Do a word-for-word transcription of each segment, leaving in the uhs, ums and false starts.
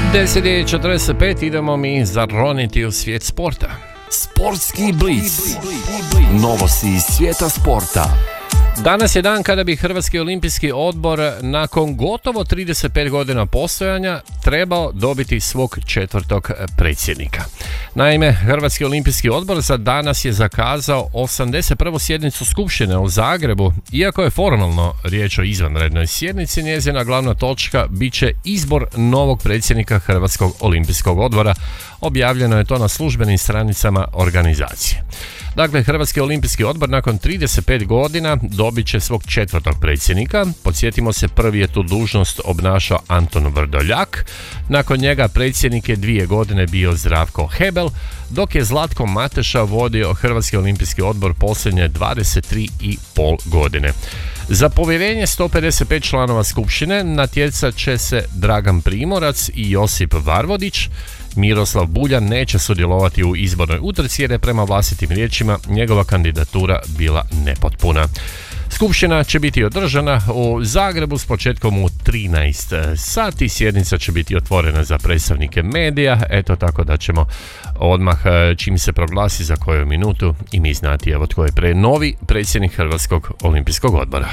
deset i četrdeset pet idemo mi zaroniti u svijet sporta. Sportski blic. Novosti iz svijeta sporta. Danas je dan kada bi Hrvatski olimpijski odbor nakon gotovo trideset pet godina postojanja trebao dobiti svog četvrtog predsjednika. Naime, Hrvatski olimpijski odbor za danas je zakazao osamdeset prvu sjednicu skupštine u Zagrebu. Iako je formalno riječ o izvanrednoj sjednici, njezina glavna točka bit će izbor novog predsjednika Hrvatskog olimpijskog odbora. Objavljeno je to na službenim stranicama organizacije. Dakle, Hrvatski olimpijski odbor nakon trideset pet godina dobit će svog četvrtog predsjednika. Podsjetimo se, prvi je tu dužnost obnašao Anton Vrdoljak. Nakon njega predsjednik je dvije godine bio Zdravko Hebel, dok je Zlatko Mateša vodio Hrvatski olimpijski odbor posljednje dvadeset tri i pol godine. Za povjerenje sto pedeset pet članova skupštine natjecat će se Dragan Primorac i Josip Varvodić. Miroslav Buljan neće sudjelovati u izbornoj utrci jer je prema vlastitim riječima njegova kandidatura bila nepotpuna. Skupština će biti održana u Zagrebu s početkom u trinaest sati. Sjednica će biti otvorena za predstavnike medija, eto tako da ćemo odmah čim se proglasi za koju minutu i mi znati evo tko je pre novi predsjednik Hrvatskog olimpijskog odbora.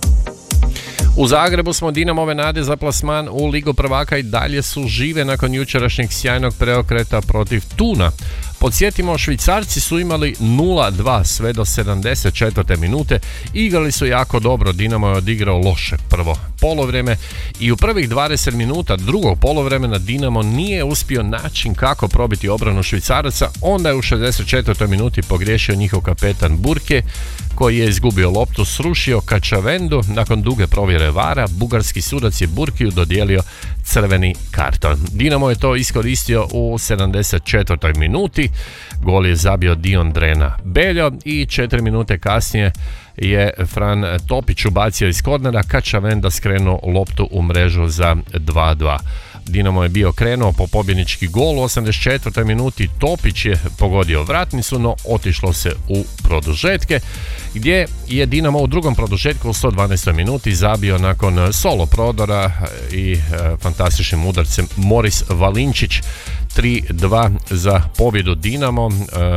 U Zagrebu smo Dinamove nade za plasman u Ligu prvaka i dalje su žive nakon jučerašnjeg sjajnog preokreta protiv Tuna. Podsjetimo, Švicarci su imali nula dva sve do sedamdeset četvrte minute, igrali su jako dobro, Dinamo je odigrao loše prvo polovrijeme i u prvih dvadeset minuta drugog polovremena Dinamo nije uspio način kako probiti obranu Švicaraca, onda je u šezdeset četvrtoj minuti pogriješio njihov kapetan Burke, koji je izgubio loptu, srušio Kačavendu. Nakon duge provjere vara, bugarski sudac je Burkiju dodijelio crveni karton. Dinamo je to iskoristio u sedamdeset četvrtoj minuti. Gol je zabio Dion Drena Beljo i četiri minute kasnije je Fran Topić ubacio iz kornera, Kačavenda skrenuo loptu u mrežu za dva dva. Dinamo je bio krenuo po pobjednički gol u osamdeset četvrtoj minuti, Topić je pogodio vratnicu, no otišlo se u produžetke, gdje je Dinamo u drugom produžetku u sto dvanaestoj minuti zabio nakon solo prodora i e, fantastičnim udarcem Moris Valinčić tri dva za pobjedu Dinamo e,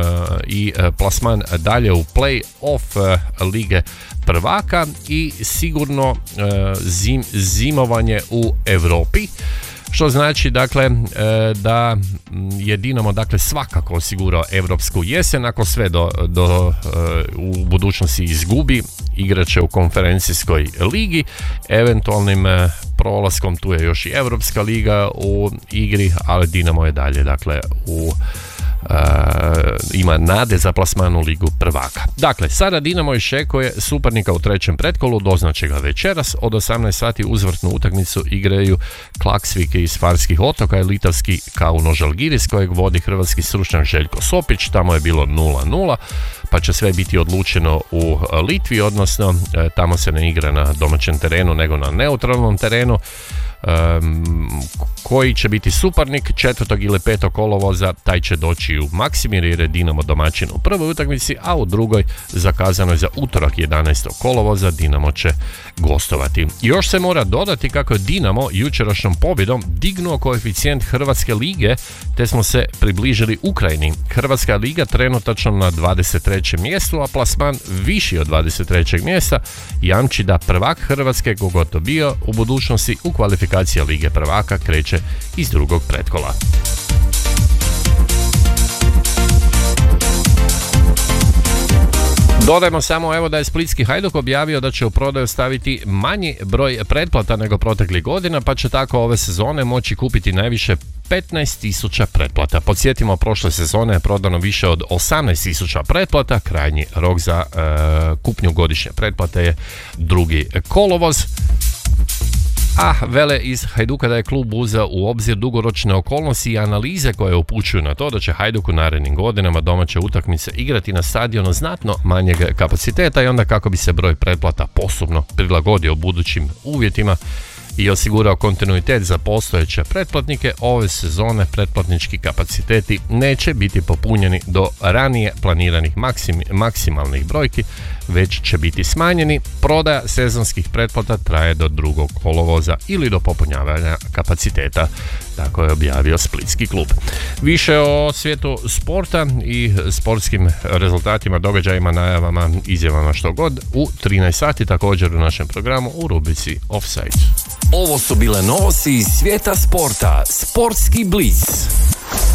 i e, plasman dalje u play-off e, Lige prvaka i sigurno e, zim, zimovanje u Europi. Što znači dakle da je Dinamo dakle svakako osigurao europsku jesen, ako sve do, do u budućnosti izgubi, igrat će u konferencijskoj ligi, eventualnim prolaskom tu je još i Europska liga u igri, ali Dinamo je dalje dakle u Uh, ima nade za plasman u Ligu prvaka. Dakle, sada Dinamo iščekuje suparnika u trećem pretkolu, doznaće ga večeras. Od osamnaest sati uzvrtnu utakmicu igraju Klaksvike iz Farskih otoka i litavski Kauno Žalgiris, kojeg vodi hrvatski stručnjak Željko Sopić. Tamo je bilo nula nula, pa će sve biti odlučeno u Litvi, odnosno tamo se ne igra na domaćem terenu nego na neutralnom terenu. Um, koji će biti suparnik četvrtog ili petog kolovoza, taj će doći u Maksimir jer je Dinamo domaćin u prvoj utakmici, a u drugoj zakazano je za utorak jedanaestog kolovoza, Dinamo će gostovati. Još se mora dodati kako je Dinamo jučerašnjom pobjedom dignuo koeficijent Hrvatske lige, te smo se približili Ukrajini. Hrvatska liga trenutačno na dvadeset trećem mjestu, a plasman viši od dvadeset trećeg mjesta jamči da prvak Hrvatske, kogod to bio, u budućnosti u kvalifikacija Lige prvaka kreće iz drugog pretkola. Dodajmo samo evo da je splitski Hajduk objavio da će u prodaju staviti manji broj pretplata nego proteklih godina, pa će tako ove sezone moći kupiti najviše petnaest tisuća pretplata. Podsjetimo, prošle sezone je prodano više od osamnaest tisuća pretplata, krajnji rok za e, kupnju godišnje pretplate je drugi kolovoz. A vele iz Hajduka da je klub uzeo u obzir dugoročne okolnosti i analize koje upućuju na to da će Hajduk u narednim godinama domaće utakmice igrati na stadionu znatno manjeg kapaciteta i onda kako bi se broj pretplata postupno prilagodio budućim uvjetima i osigurao kontinuitet za postojeće pretplatnike, ove sezone pretplatnički kapaciteti neće biti popunjeni do ranije planiranih maksim, maksimalnih brojki, već će biti smanjeni. Prodaja sezonskih pretplata traje do drugog kolovoza ili do popunjavanja kapaciteta, tako je objavio splitski klub. Više o svijetu sporta i sportskim rezultatima, događajima, najavama, izjavama, što god u trinaest sati, također u našem programu u rubrici Offside. Ovo su bile novosti iz svijeta sporta. Sportski blic.